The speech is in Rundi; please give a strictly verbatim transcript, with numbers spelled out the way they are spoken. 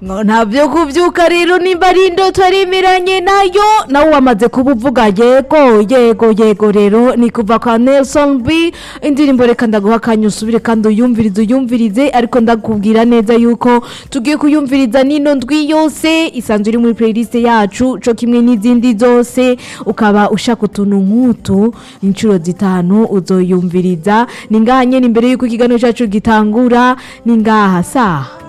ngo ntabyo kuvyuka rero nimba ari indoto aremeranye nayo nawe wamaze kubuvuga yego yego yego rero ni kuva kwa Nelson B indirimbo reka ndaguha kanya usubire kandi uyumvirize uyumvirize ariko ndakubwira neza yuko tugiye kuyumviriza nino ndwi yose isanzwe iri muri playlist yacu co kimwe n'izindi zose ukaba ushaka utuntu nk'utu inshuro zitanu uzoyumviriza ni ngaha nyene imbere yuko ikiganiro cyacu gitangura ni ngaha saha